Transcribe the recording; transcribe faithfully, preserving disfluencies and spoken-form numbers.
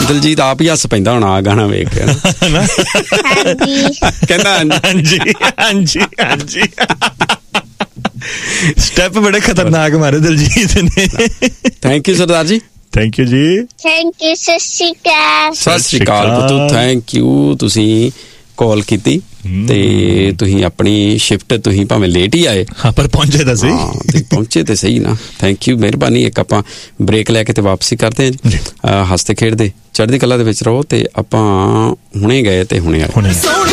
ਦਿਲਜੀਤ ਆਪ ਹੀ ਹੱਸ ਪੈਂਦਾ ਹੁਣ ਆ ਗਾਣਾ ਵੇਖ ਕੇ ਕਹਿੰਦਾ ਹਾਂਜੀ ਹਾਂਜੀ ਹਾਂਜੀ ਸਟੈਪ ਬੜੇ ਖਤਰਨਾਕ ਮਾਰੇ ਦਿਲਜੀਤ ਨੇ। Thank you Sardar ji. Thank you ਜੀ। Thank you. ਸਤਿ ਸ਼੍ਰੀ ਅਕਾਲ। ਸਤਿ ਸ਼੍ਰੀ ਅਕਾਲ ਪੁੱਤ। Thank you. ਤੁਸੀਂ ਕਾਲ ਕੀਤੀ ਤੇ ਤੁਸੀਂ ਆਪਣੀ ਸ਼ਿਫਟ ਤੁਸੀਂ ਭਾਵੇਂ ਲੇਟ ਹੀ ਆਏ ਹਾਂ ਪਰ ਪਹੁੰਚੇ ਤਾਂ ਸਹੀ। ਹਾਂ ਪਹੁੰਚੇ ਤੇ ਸਹੀ ਨਾ। ਥੈਂਕ ਯੂ, ਮਿਹਰਬਾਨੀ। ਇੱਕ ਆਪਾਂ ਬ੍ਰੇਕ ਲੈ ਕੇ ਤੇ ਵਾਪਸੀ ਕਰਦੇ ਹਾਂ ਜੀ। ਹੱਸਦੇ ਖੇਡਦੇ ਚੜ੍ਹਦੀ ਕਲਾ ਦੇ ਵਿੱਚ ਰਹੋ ਤੇ ਆਪਾਂ ਹੁਣੇ ਗਏ ਤੇ ਹੁਣੇ ਆਏ।